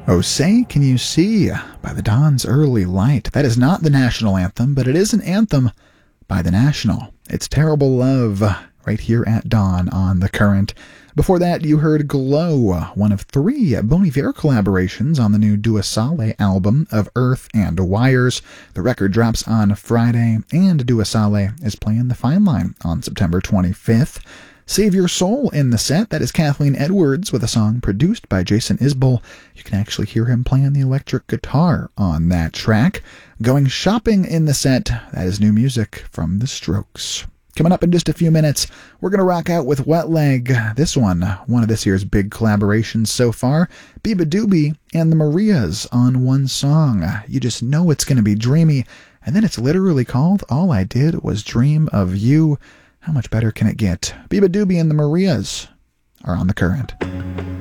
Oh, Say Can You See by the Dawn's Early Light. That is not the national anthem, but it is an anthem by the National. It's Terrible Love right here at Dawn on The Current. Before that, you heard Glow, one of 3 Bon Iver collaborations on the new Dua Saleh album of Earth and Wires. The record drops on Friday, and Dua Saleh is playing the Fine Line on September 25th. Save Your Soul in the set. That is Kathleen Edwards with a song produced by Jason Isbell. You can actually hear him playing the electric guitar on that track. Going Shopping in the set. That is new music from The Strokes. Coming up in just a few minutes, we're going to rock out with Wet Leg. This one of this year's big collaborations so far. Beabadoobee and the Marias on one song. You just know it's going to be dreamy. And then it's literally called All I Did Was Dream of You. How much better can it get? Beabadoobee and the Marias are on The Current.